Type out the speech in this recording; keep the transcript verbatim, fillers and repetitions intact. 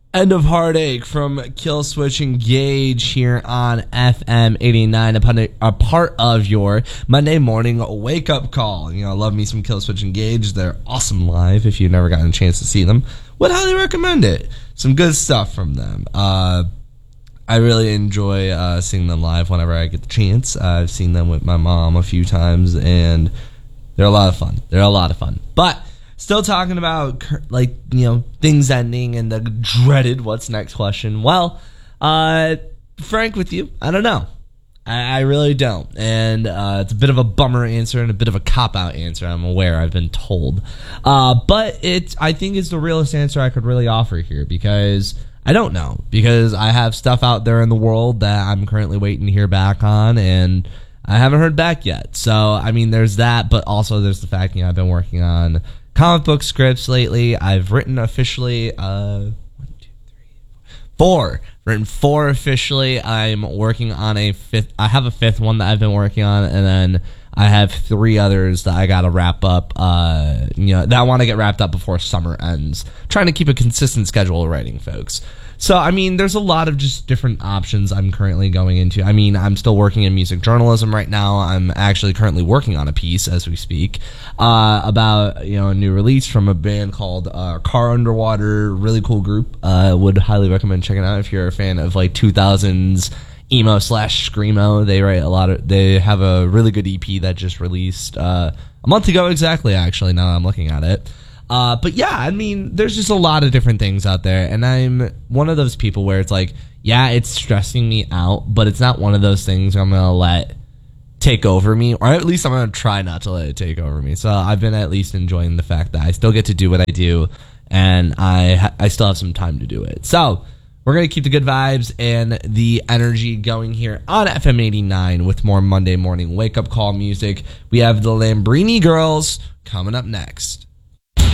End of Heartache from Killswitch Engage here on F M eighty-nine, a, a part of your Monday morning wake-up call. You know, I love me some Killswitch Engage. They're awesome live. If you've never gotten a chance to see them, would highly recommend it. Some good stuff from them. Uh, I really enjoy uh, seeing them live whenever I get the chance. Uh, I've seen them with my mom a few times, and they're a lot of fun. They're a lot of fun. But still talking about, like, you know, things ending and the dreaded what's next question. Well, uh, frank with you, I don't know. I, I really don't. And uh, it's a bit of a bummer answer and a bit of a cop-out answer. I'm aware, I've been told. Uh, but it, I think it's the realest answer I could really offer here, because I don't know. Because I have stuff out there in the world that I'm currently waiting to hear back on, and I haven't heard back yet. So, I mean, there's that, but also there's the fact, you know, I've been working on comic book scripts lately. I've written officially uh, one, two, three, four. Written four officially. I'm working on a fifth. I have a fifth one that I've been working on, and then I have three others that I got to wrap up. Uh, you know, that I want to get wrapped up before summer ends. Trying to keep a consistent schedule of writing, folks. So, I mean, there's a lot of just different options I'm currently going into. I mean, I'm still working in music journalism right now. I'm actually currently working on a piece as we speak uh, about, you know, a new release from a band called uh, Car Underwater. Really cool group. Uh, would highly recommend checking out if you're a fan of like two thousands emo slash screamo. They write a lot of. They have a really good E P that just released uh, a month ago exactly. Actually, now that I'm looking at it. Uh, but yeah, I mean, there's just a lot of different things out there, and I'm one of those people where it's like, yeah, it's stressing me out, but it's not one of those things I'm going to let take over me, or at least I'm going to try not to let it take over me. So I've been at least enjoying the fact that I still get to do what I do, and I, ha- I still have some time to do it. So we're going to keep the good vibes and the energy going here on F M eighty-nine with more Monday morning wake-up call music. We have the Lambrini Girls coming up next.